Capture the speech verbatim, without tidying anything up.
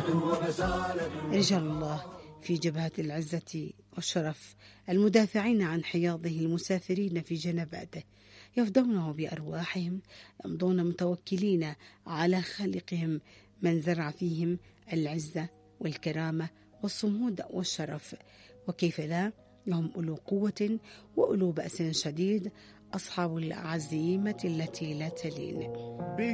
رجال الله في جبهات العزة والشرف المدافعين عن حياضه المسافرين في جنباته يفدونه بأرواحهم، يمضون متوكلين على خالقهم من زرع فيهم العزة والكرامة والصمود والشرف. وكيف لا، هم أولو قوة وأولو بأس شديد، أصحاب العزيمة التي لا تلين.